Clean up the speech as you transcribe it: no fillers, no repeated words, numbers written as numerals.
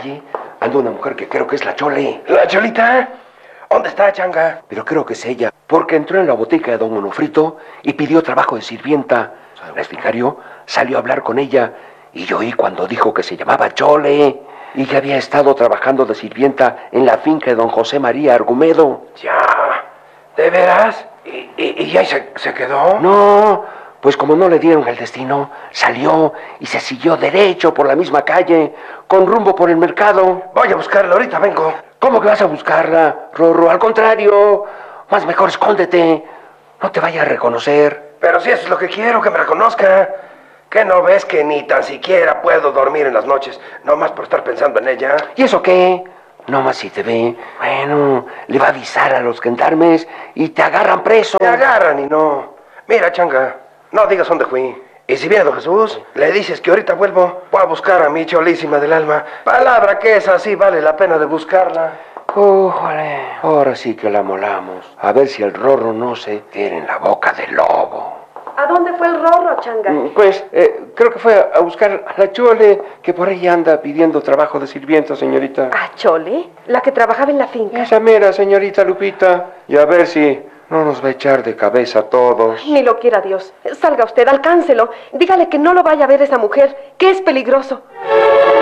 calle anda una mujer que creo que es la Chole. ¿La Cholita? ¿Dónde está, Changa? Pero creo que es ella, porque entró en la botica de don Onofrito y pidió trabajo de sirvienta. El vicario salió a hablar con ella y yo oí cuando dijo que se llamaba Chole y que había estado trabajando de sirvienta en la finca de don José María Argumedo. Ya, ¿de veras? ¿Y ya se quedó? No, pues como no le dieron el destino, salió y se siguió derecho por la misma calle, con rumbo por el mercado. Voy a buscarla, ahorita vengo. ¿Cómo que vas a buscarla, Rorro? Al contrario, más mejor escóndete. No te vaya a reconocer. Pero si eso es lo que quiero, que me reconozca. ¿Qué no ves que ni tan siquiera puedo dormir en las noches, nomás por estar pensando en ella? ¿Y eso qué? Nomás si te ve, bueno, le va a avisar a los gendarmes y te agarran preso. Me agarran y no. Mira, Changa, no digas dónde fui. Y si viene don Jesús, le dices que ahorita vuelvo. Voy a buscar a mi Cholísima del alma. Palabra que es así, vale la pena de buscarla. ¡Ujole! Ahora sí que la molamos. A ver si el Rorro no se tiene en la boca del lobo. ¿A dónde fue el Rorro, Changa? Pues, creo que fue a buscar a la Chole, que por ahí anda pidiendo trabajo de sirvienta, señorita. ¿A Chole? ¿La que trabajaba en la finca? Esa mera, señorita Lupita. Y a ver si no nos va a echar de cabeza a todos. Ni lo quiera Dios. Salga usted, alcáncelo. Dígale que no lo vaya a ver esa mujer, que es peligroso.